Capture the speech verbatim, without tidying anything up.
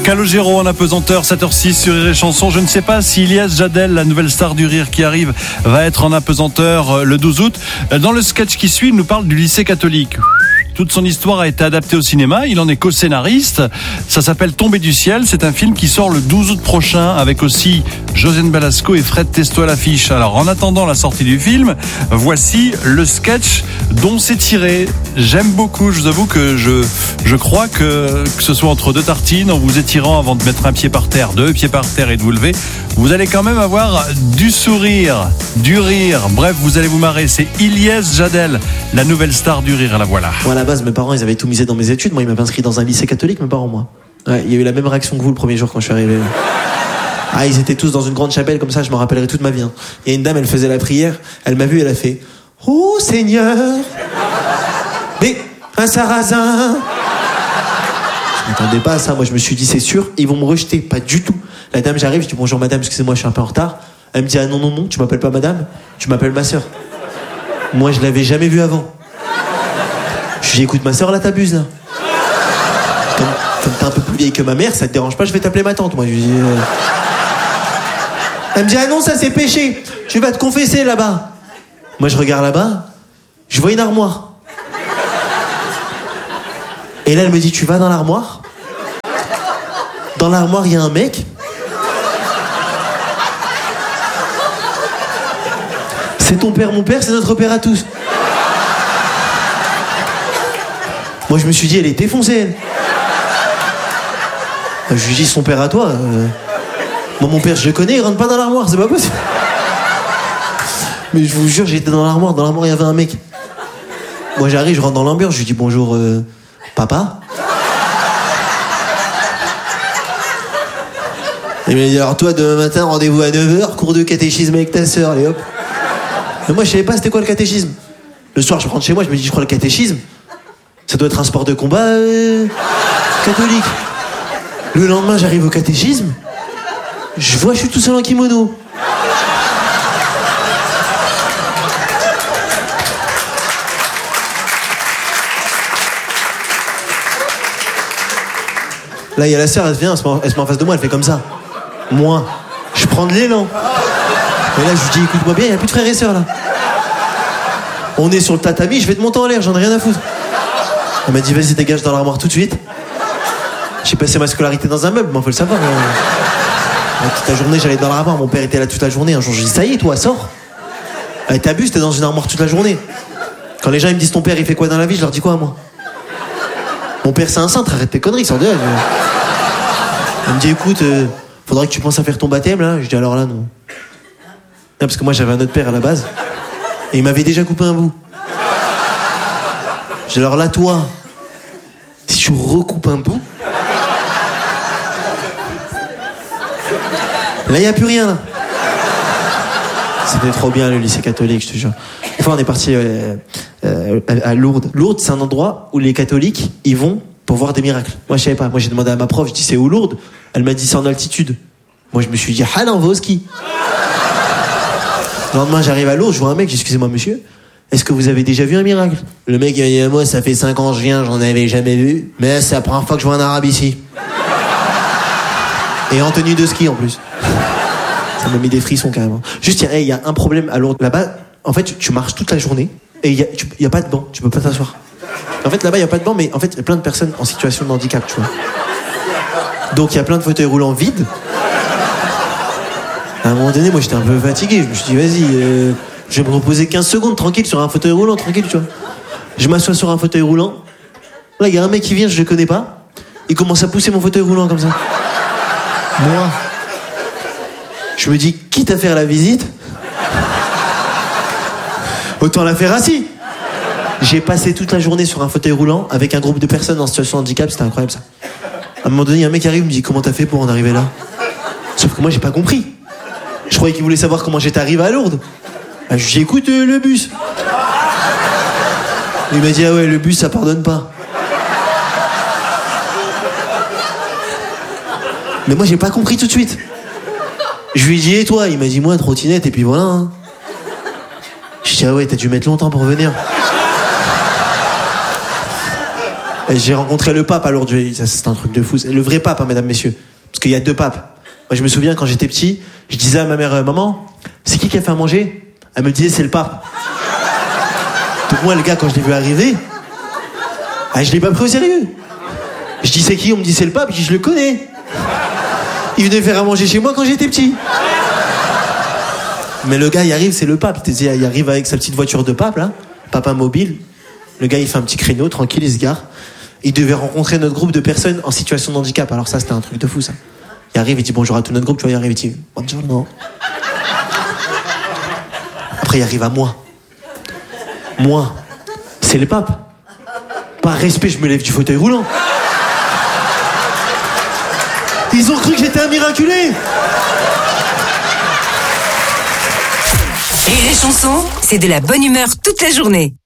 Calogero en apesanteur, sept heures six sur Rire et Chanson. Je ne sais pas si Ilyes Jadel, la nouvelle star du rire qui arrive, va être en apesanteur le douze août. Dans le sketch qui suit, il nous parle du lycée catholique. Toute son histoire a été adaptée au cinéma. Il en est co-scénariste. Ça s'appelle Tomber du ciel. C'est un film qui sort le douze août prochain avec aussi Josiane Balasco et Fred Testo à l'affiche. Alors, en attendant la sortie du film, voici le sketch dont c'est tiré. J'aime beaucoup. Je vous avoue que je, je crois que, que ce soit entre deux tartines, en vous étirant avant de mettre un pied par terre, deux pieds par terre et de vous lever, vous allez quand même avoir du sourire, du rire. Bref, vous allez vous marrer. C'est Ilyes Jadel, la nouvelle star du rire. La voilà. Voilà. À la base, mes parents, ils avaient tout misé dans mes études. Moi, ils m'avaient inscrit dans un lycée catholique, mes parents, moi. Ouais, il y a eu la même réaction que vous le premier jour quand je suis arrivé. Ah, ils étaient tous dans une grande chapelle, comme ça, je me rappellerai toute ma vie. Hein. Il y a une dame, elle faisait la prière, elle m'a vu, elle a fait « Oh Seigneur, mais un sarrasin !» Je m'attendais pas à ça. Moi, je me suis dit, c'est sûr, ils vont me rejeter. Pas du tout. La dame, j'arrive, je dis « Bonjour madame, excusez-moi, je suis un peu en retard. » Elle me dit « Ah non, non, non, tu m'appelles pas madame, tu m'appelles ma sœur. » Moi, je l'avais jamais vue avant. Je lui dis, écoute, ma sœur, là, t'abuses, là. Comme, comme t'es un peu plus vieille que ma mère, ça te dérange pas, je vais t'appeler ma tante. Moi, je lui dis. Euh... Elle me dit, ah non, ça, c'est péché. Tu vas te confesser là-bas. Moi, je regarde là-bas, je vois une armoire. Et là, elle me dit, tu vas dans l'armoire. Dans l'armoire, il y a un mec. C'est ton père, mon père, c'est notre père à tous. Moi, je me suis dit, elle est défoncée, elle. Je lui dis, son père à toi. Euh... Moi, mon père, je le connais, il rentre pas dans l'armoire, c'est pas possible. Mais je vous jure, j'étais dans l'armoire. Dans l'armoire, il y avait un mec. Moi, j'arrive, je rentre dans l'ambiance, je lui dis, bonjour, euh, papa. Et il m'a dit, alors toi, demain matin, rendez-vous à neuf heures, cours de catéchisme avec ta sœur, allez hop. Mais moi, je savais pas c'était quoi le catéchisme. Le soir, je rentre chez moi, je me dis, je crois le catéchisme. Ça doit être un sport de combat euh, catholique. Le lendemain, j'arrive au catéchisme. Je vois, je suis tout seul en kimono. Là, il y a la sœur, elle vient, elle se, met en, elle se met en face de moi, elle fait comme ça. Moi, je prends de l'élan. Et là, je lui dis, écoute-moi bien, il n'y a plus de frères et sœurs, là. On est sur le tatami, je vais te monter en l'air, j'en ai rien à foutre. Elle m'a dit, vas-y, dégage dans l'armoire tout de suite. J'ai passé ma scolarité dans un meuble, moi, faut le savoir. Mais... toute la journée, j'allais dans l'armoire, mon père était là toute la journée. Un jour, je dis, ça y est, toi, sors. Elle t'abuse, t'es dans une armoire toute la journée. Quand les gens ils me disent, ton père, il fait quoi dans la vie, je leur dis quoi, moi? Mon père, c'est un cintre, arrête tes conneries, sors de là. Elle me dit, écoute, euh, faudrait que tu penses à faire ton baptême, là. Je dis, alors là, non. Non, parce que moi, j'avais un autre père à la base. Et il m'avait déjà coupé un bout. J'ai alors là, toi, si tu recoupes un bout, là, il n'y a plus rien, là. C'était trop bien, le lycée catholique, je te jure. Une fois, on est parti euh, euh, à Lourdes. Lourdes, c'est un endroit où les catholiques, ils vont pour voir des miracles. Moi, je savais pas. Moi, j'ai demandé à ma prof, je dis, c'est où Lourdes? Elle m'a dit, c'est en altitude. Moi, je me suis dit, ah là, on va au ski. Le lendemain, j'arrive à Lourdes, je vois un mec, excusez-moi, monsieur, est-ce que vous avez déjà vu un miracle? Le mec, il m'a dit, moi, ça fait cinq ans que je viens, j'en avais jamais vu, mais c'est la première fois que je vois un arabe ici. Et en tenue de ski, en plus. Ça m'a mis des frissons, carrément. Juste, il hey, y a un problème à Lourdes. Là-bas, en fait, tu, tu marches toute la journée, et il n'y a, a pas de banc, tu peux pas t'asseoir. En fait, là-bas, il n'y a pas de banc, mais en fait, il y a plein de personnes en situation de handicap, tu vois. Donc, il y a plein de fauteuils roulants vides. À un moment donné, moi, j'étais un peu fatigué. Je me suis dit, vas-y, euh, je vais me reposer quinze secondes, tranquille, sur un fauteuil roulant, tranquille, tu vois. Je m'assois sur un fauteuil roulant. Là, il y a un mec qui vient, je le connais pas. Il commence à pousser mon fauteuil roulant comme ça. Moi, je me dis, quitte à faire la visite, autant la faire assis. J'ai passé toute la journée sur un fauteuil roulant avec un groupe de personnes en situation de handicap, c'était incroyable ça. À un moment donné, il y a un mec qui arrive, il me dit, comment t'as fait pour en arriver là? Sauf que moi, j'ai pas compris. Je croyais qu'il voulait savoir comment j'étais arrivé à Lourdes. Ah, je lui dis, écoute, euh, le bus. Il m'a dit, ah ouais, le bus, ça pardonne pas. Mais moi, j'ai pas compris tout de suite. Je lui ai dit, et toi? Il m'a dit, moi, trottinette, et puis voilà. Hein. Je dis, ah ouais, t'as dû mettre longtemps pour venir. Et j'ai rencontré le pape à Lourdes. Ça, c'est un truc de fou. C'est le vrai pape, hein, mesdames, messieurs. Parce qu'il y a deux papes. Moi, je me souviens, quand j'étais petit, je disais à ma mère, euh, maman, c'est qui qui a fait à manger? Elle me disait, c'est le pape. Donc moi, le gars, quand je l'ai vu arriver, ah, je l'ai pas pris au sérieux. Je dis, c'est qui? On me dit, c'est le pape. Je dis, je le connais. Il venait faire à manger chez moi quand j'étais petit. Mais le gars, il arrive, c'est le pape. Il arrive avec sa petite voiture de pape, là. Papa mobile. Le gars, il fait un petit créneau, tranquille, il se gare. Il devait rencontrer notre groupe de personnes en situation de handicap. Alors ça, c'était un truc de fou, ça. Il arrive, il dit bonjour à tout notre groupe. Tu vois, il arrive, il dit buongiorno. Après, il arrive à moi. Moi, c'est le pape. Par respect, je me lève du fauteuil roulant. Ils ont cru que j'étais un miraculé. Rire et Chanson, c'est de la bonne humeur toute la journée.